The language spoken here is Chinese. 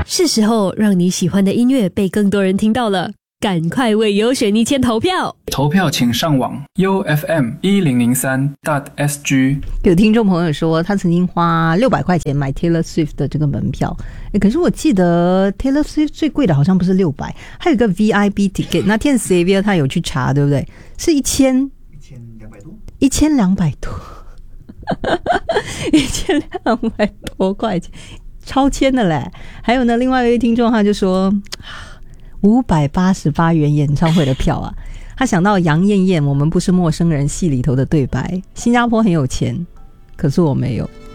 是时候让你喜欢的音乐被更多人听到了，赶快为优选一签投票！ 投票请上网 ufm1003.sg。 有听众朋友说他曾经花600块钱买 Taylor Swift 的这个门票，可是我记得 Taylor Swift 最贵的好像不是600，还有一个 VIP ticket， 那天 Xavier 他有去查，对不对？是1200多，1200多，1200多块钱，超签的嘞。还有呢，另外一位听众他就说588元演唱会的票啊，他想到杨艳艳我们不是陌生人戏里头的对白，新加坡很有钱，可是我没有。